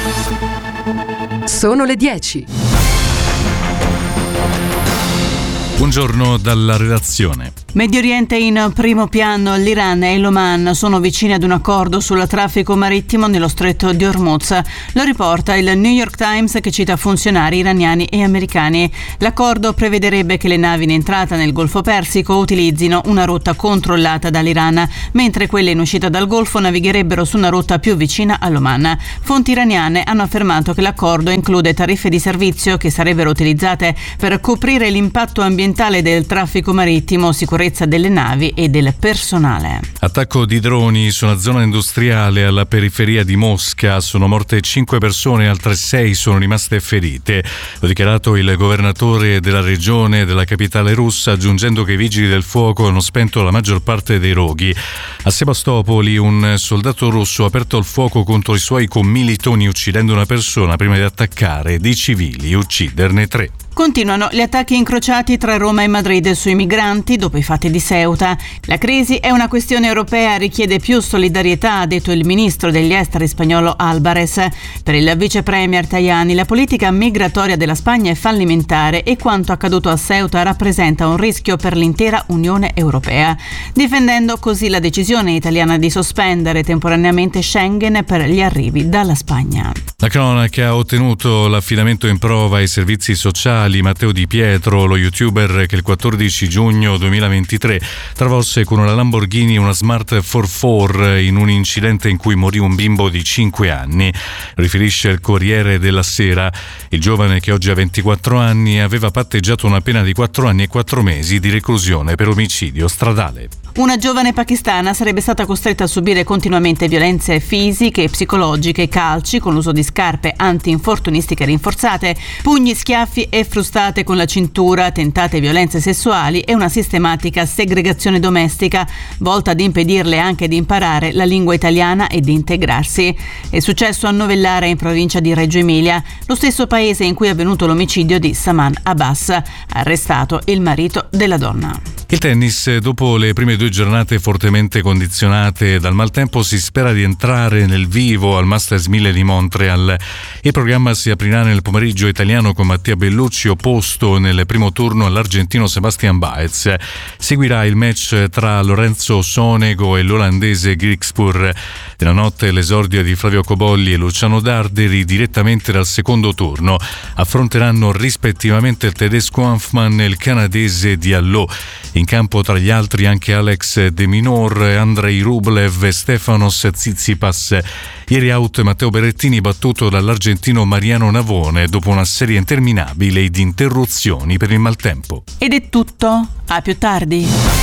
Sono le 10. Buongiorno dalla redazione. Medio Oriente in primo piano. L'Iran e l'Oman sono vicini ad un accordo sul traffico marittimo nello stretto di Hormuz. Lo riporta il New York Times, che cita funzionari iraniani e americani. L'accordo prevederebbe che le navi in entrata nel Golfo Persico utilizzino una rotta controllata dall'Iran, mentre quelle in uscita dal Golfo navigherebbero su una rotta più vicina all'Oman. Fonti iraniane hanno affermato che l'accordo include tariffe di servizio che sarebbero utilizzate per coprire l'impatto ambientale del traffico marittimo, sicurezza delle navi e del personale. Attacco di droni su una zona industriale alla periferia di Mosca. Sono morte 5 persone e altre 6 sono rimaste ferite. Lo ha dichiarato il governatore della regione della capitale russa, aggiungendo che i vigili del fuoco hanno spento la maggior parte dei roghi. A Sebastopoli un soldato russo ha aperto il fuoco contro i suoi commilitoni, uccidendo una persona prima di attaccare dei civili e ucciderne 3. Continuano gli attacchi incrociati tra Roma e Madrid sui migranti dopo i fatti di Ceuta. La crisi è una questione europea, richiede più solidarietà, ha detto il ministro degli esteri spagnolo Álvarez. Per il vice premier Tajani la politica migratoria della Spagna è fallimentare e quanto accaduto a Ceuta rappresenta un rischio per l'intera Unione Europea, difendendo così la decisione italiana di sospendere temporaneamente Schengen per gli arrivi dalla Spagna. La cronaca ha ottenuto l'affidamento in prova ai servizi sociali. Matteo Di Pietro, lo youtuber che il 14 giugno 2023 travolse con una Lamborghini una Smart 4x4 in un incidente in cui morì un bimbo di 5 anni. Riferisce il Corriere della Sera. Il giovane, che oggi ha 24 anni, aveva patteggiato una pena di 4 anni e 4 mesi di reclusione per omicidio stradale. Una giovane pakistana sarebbe stata costretta a subire continuamente violenze fisiche e psicologiche, calci con l'uso di scarpe anti-infortunistiche rinforzate, pugni, schiaffi e frustate con la cintura, tentate violenze sessuali e una sistematica segregazione domestica volta ad impedirle anche di imparare la lingua italiana e di integrarsi. È successo a Novellare, in provincia di Reggio Emilia, lo stesso paese in cui è avvenuto l'omicidio di Saman Abbas, arrestato il marito della donna. Il tennis, dopo le prime 2 giornate fortemente condizionate dal maltempo, si spera di entrare nel vivo al Masters 1000 di Montreal. Il programma si aprirà nel pomeriggio italiano con Mattia Bellucci opposto nel primo turno all'argentino Sebastian Baez. Seguirà il match tra Lorenzo Sonego e l'olandese Griekspoor. Nella notte l'esordio di Flavio Cobolli e Luciano Darderi direttamente dal secondo turno. Affronteranno rispettivamente il tedesco Hanfmann e il canadese Diallo. In campo tra gli altri anche Alex De Minaur, Andrei Rublev e Stefanos Tsitsipas. Ieri out Matteo Berrettini, battuto dall'argentino Mariano Navone dopo una serie interminabile di interruzioni per il maltempo. Ed è tutto, a più tardi.